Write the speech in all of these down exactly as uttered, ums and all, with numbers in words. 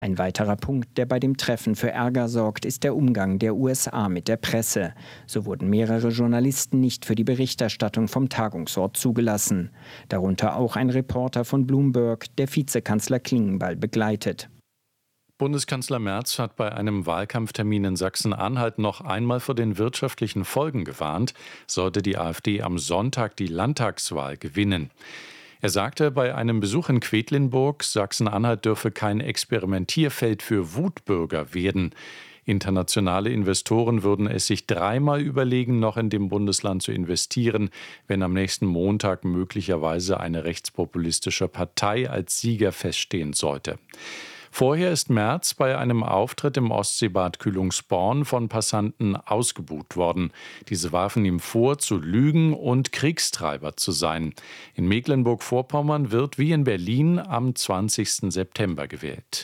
Ein weiterer Punkt, der bei dem Treffen für Ärger sorgt, ist der Umgang der U S A mit der Presse. So wurden mehrere Journalisten nicht für die Berichterstattung vom Tagungsort zugelassen. Darunter auch ein Reporter von Bloomberg, der Vizekanzler Klingenball begleitet. Bundeskanzler Merz hat bei einem Wahlkampftermin in Sachsen-Anhalt noch einmal vor den wirtschaftlichen Folgen gewarnt, sollte die AfD am Sonntag die Landtagswahl gewinnen. Er sagte bei einem Besuch in Quedlinburg, Sachsen-Anhalt dürfe kein Experimentierfeld für Wutbürger werden. Internationale Investoren würden es sich dreimal überlegen, noch in dem Bundesland zu investieren, wenn am nächsten Montag möglicherweise eine rechtspopulistische Partei als Sieger feststehen sollte. Vorher ist Merz bei einem Auftritt im Ostseebad Kühlungsborn von Passanten ausgebuht worden. Diese warfen ihm vor, zu lügen und Kriegstreiber zu sein. In Mecklenburg-Vorpommern wird wie in Berlin am zwanzigsten September gewählt.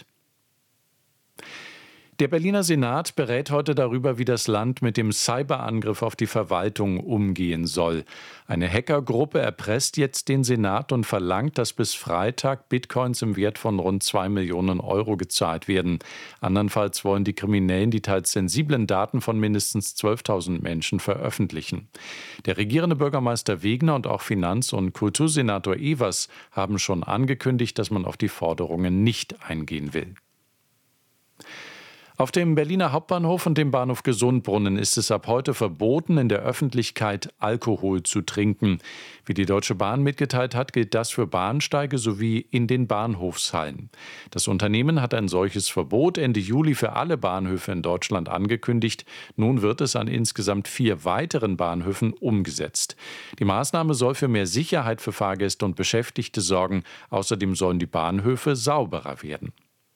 Der Berliner Senat berät heute darüber, wie das Land mit dem Cyberangriff auf die Verwaltung umgehen soll. Eine Hackergruppe erpresst jetzt den Senat und verlangt, dass bis Freitag Bitcoins im Wert von rund zwei Millionen Euro gezahlt werden. Andernfalls wollen die Kriminellen die teils sensiblen Daten von mindestens zwölftausend Menschen veröffentlichen. Der regierende Bürgermeister Wegner und auch Finanz- und Kultursenator Evers haben schon angekündigt, dass man auf die Forderungen nicht eingehen will. Auf dem Berliner Hauptbahnhof und dem Bahnhof Gesundbrunnen ist es ab heute verboten, in der Öffentlichkeit Alkohol zu trinken. Wie die Deutsche Bahn mitgeteilt hat, gilt das für Bahnsteige sowie in den Bahnhofshallen. Das Unternehmen hat ein solches Verbot Ende Juli für alle Bahnhöfe in Deutschland angekündigt. Nun wird es an insgesamt vier weiteren Bahnhöfen umgesetzt. Die Maßnahme soll für mehr Sicherheit für Fahrgäste und Beschäftigte sorgen. Außerdem sollen die Bahnhöfe sauberer werden.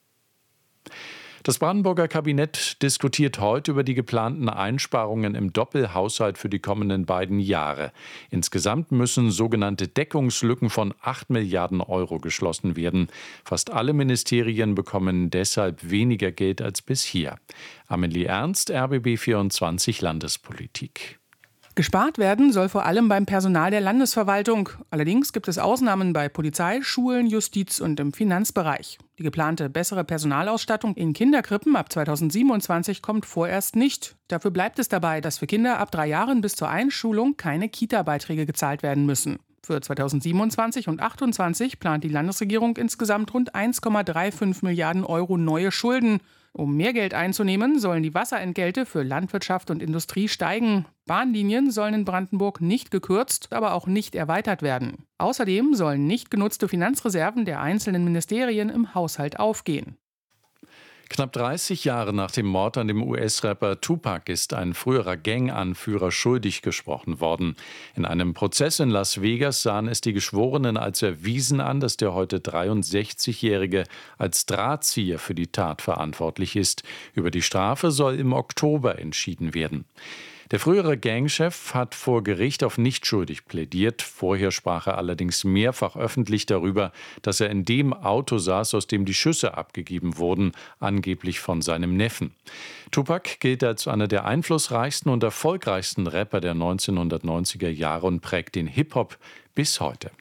Das Brandenburger Kabinett diskutiert heute über die geplanten Einsparungen im Doppelhaushalt für die kommenden beiden Jahre. Insgesamt müssen sogenannte Deckungslücken von acht Milliarden Euro geschlossen werden. Fast alle Ministerien bekommen deshalb weniger Geld als bisher. Amelie Ernst, R B B vierundzwanzig Landespolitik. Gespart werden soll vor allem beim Personal der Landesverwaltung. Allerdings gibt es Ausnahmen bei Polizei, Schulen, Justiz und im Finanzbereich. Die geplante bessere Personalausstattung in Kinderkrippen ab zweitausendsiebenundzwanzig kommt vorerst nicht. Dafür bleibt es dabei, dass für Kinder ab drei Jahren bis zur Einschulung keine Kita-Beiträge gezahlt werden müssen. Für zweitausendsiebenundzwanzig und achtundzwanzig plant die Landesregierung insgesamt rund eins Komma fünfunddreißig Milliarden Euro neue Schulden. Um mehr Geld einzunehmen, sollen die Wasserentgelte für Landwirtschaft und Industrie steigen. Bahnlinien sollen in Brandenburg nicht gekürzt, aber auch nicht erweitert werden. Außerdem sollen nicht genutzte Finanzreserven der einzelnen Ministerien im Haushalt aufgehen. Knapp dreißig Jahre nach dem Mord an dem U S-Rapper Tupac ist ein früherer Gang-Anführer schuldig gesprochen worden. In einem Prozess in Las Vegas sahen es die Geschworenen als erwiesen an, dass der heute dreiundsechzigjährige als Drahtzieher für die Tat verantwortlich ist. Über die Strafe soll im Oktober entschieden werden. Der frühere Gangchef hat vor Gericht auf nicht schuldig plädiert. Vorher sprach er allerdings mehrfach öffentlich darüber, dass er in dem Auto saß, aus dem die Schüsse abgegeben wurden, angeblich von seinem Neffen. Tupac gilt als einer der einflussreichsten und erfolgreichsten Rapper der neunzehnhundertneunziger Jahre und prägt den Hip-Hop bis heute.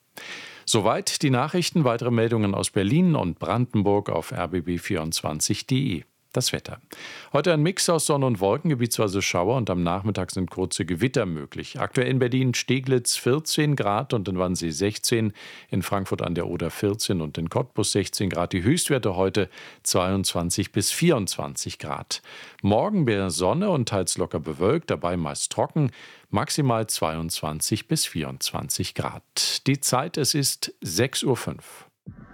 Soweit die Nachrichten. Weitere Meldungen aus Berlin und Brandenburg auf r b b vierundzwanzig punkt d e. Das Wetter. Heute ein Mix aus Sonne und Wolken, gebietsweise Schauer und am Nachmittag sind kurze Gewitter möglich. Aktuell in Berlin Steglitz vierzehn Grad und in Wannsee sechzehn, in Frankfurt an der Oder vierzehn und in Cottbus sechzehn Grad. Die Höchstwerte heute zweiundzwanzig bis vierundzwanzig Grad. Morgen mehr Sonne und teils locker bewölkt, dabei meist trocken, maximal zweiundzwanzig bis vierundzwanzig Grad. Die Zeit, es ist sechs Uhr fünf.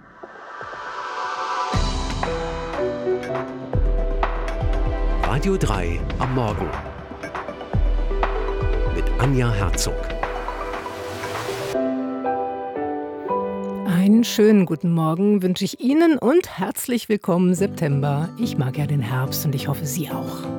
Radio drei am Morgen mit Anja Herzog. Einen schönen guten Morgen wünsche ich Ihnen und herzlich willkommen im September. Ich mag ja den Herbst und ich hoffe, Sie auch.